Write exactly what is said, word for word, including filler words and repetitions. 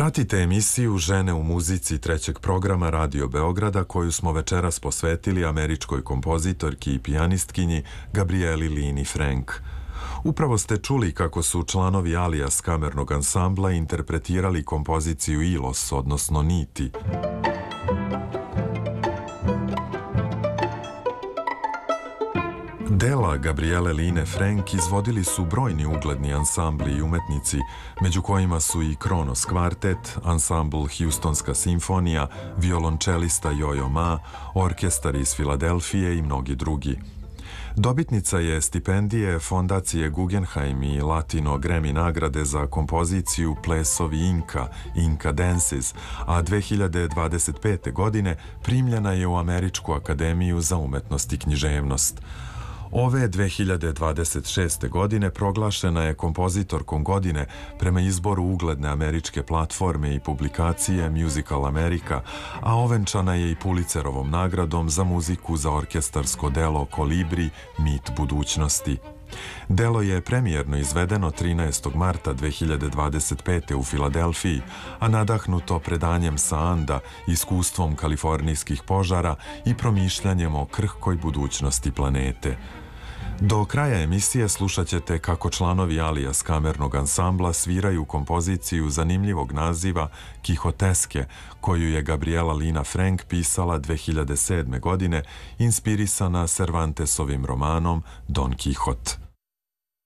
Pratite emisiju Žene u muzici trećeg programa Radio Beograda koju smo večeras posvetili američkoj kompozitorki i pijanistkinji Gabrieli Lini Frank. Upravo ste čuli kako su članovi Alias kamernog ansambla interpretirali kompoziciju Ilos, odnosno Niti. Dela Gabriele Line Frank izvodili su brojni ugledni ansambli i umetnici, među kojima su i Kronos kvartet, ansambl Houstonska simfonija, violončelista Jojo Ma, orkestar iz Filadelfije i mnogi drugi. Dobitnica je stipendije Fondacije Guggenheim i Latino Grammy nagrade za kompoziciju Plesovi Inka, Inka Dances, a dve hiljade dvadeset pete. godine primljena je u Američku akademiju za umetnost i književnost. Ove dve hiljade dvadeset šeste. godine proglašena je kompozitorkom godine prema izboru ugledne američke platforme i publikacije Musical America, a ovenčana je i Pulitzerovom nagradom za muziku za orkestarsko delo Kolibri, mit budućnosti. Delo je premijerno izvedeno trinaestog marta dve hiljade dvadeset pete. u Filadelfiji, a nadahnuto predanjem sa Anda, iskustvom kalifornijskih požara i promišljanjem o krhkoj budućnosti planete. Do kraja emisije slušat ćete kako članovi Alias kamernog ansambla sviraju kompoziciju zanimljivog naziva Kihoteske, koju je Gabriela Lina Frank pisala dve hiljade sedme. godine, inspirisana Cervantesovim romanom Don Kihot.